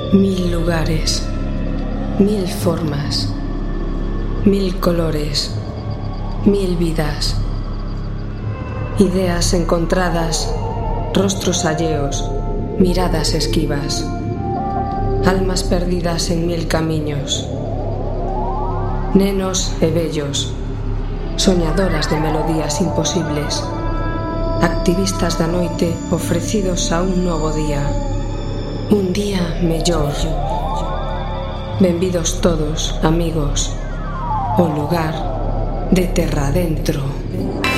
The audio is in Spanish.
Mil lugares, mil formas, mil colores, mil vidas, ideas encontradas, rostros alleos, miradas esquivas, almas perdidas en mil camiños, nenos e vellos, soñadoras de melodías imposibles, activistas da noite ofrecidos a un novo día, un día mellor. Benvidos todos, amigos, ao lugar de terra adentro.